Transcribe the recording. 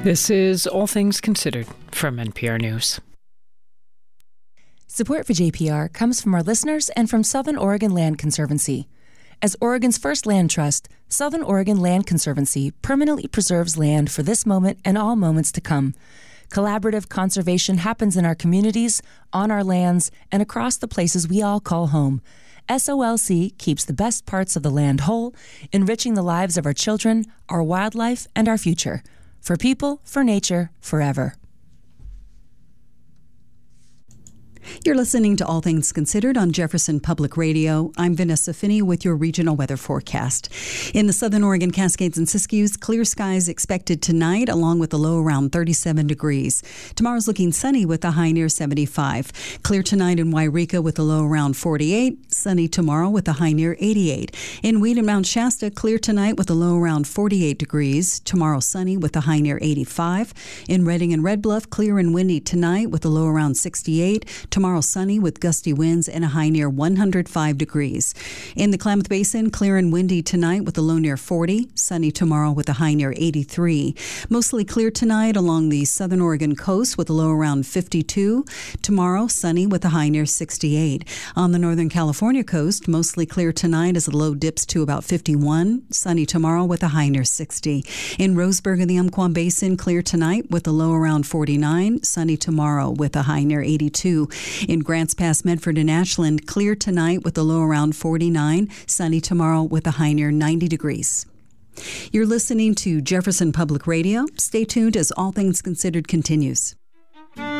This is All Things Considered from NPR News. Support for JPR comes from our listeners and from Southern Oregon Land Conservancy. As Oregon's first land trust, Southern Oregon Land Conservancy permanently preserves land for this moment and all moments to come. Collaborative conservation happens in our communities, on our lands, and across the places we all call home. SOLC keeps the best parts of the land whole, enriching the lives of our children, our wildlife, and our future. For people, for nature, forever. You're listening to All Things Considered on Jefferson Public Radio. I'm Vanessa Finney with your regional weather forecast. In the southern Oregon Cascades and Siskiyous, clear skies expected tonight, along with a low around 37 degrees. Tomorrow's looking sunny with a high near 75. Clear tonight in Wairika with a low around 48. Sunny tomorrow with a high near 88. In Weed and Mount Shasta, clear tonight with a low around 48 degrees. Tomorrow sunny with a high near 85. In Redding and Red Bluff, clear and windy tonight with a low around 68. Tomorrow sunny with gusty winds and a high near 105 degrees. In the Klamath Basin, clear and windy tonight with a low near 40. Sunny tomorrow with a high near 83. Mostly clear tonight along the southern Oregon coast with a low around 52. Tomorrow sunny with a high near 68. On the northern California coast, mostly clear tonight as the low dips to about 51. Sunny tomorrow with a high near 60. In Roseburg and the Umpqua Basin, clear tonight with a low around 49. Sunny tomorrow with a high near 82. In Grants Pass, Medford, and Ashland, clear tonight with a low around 49. Sunny tomorrow with a high near 90 degrees. You're listening to Jefferson Public Radio. Stay tuned as All Things Considered continues.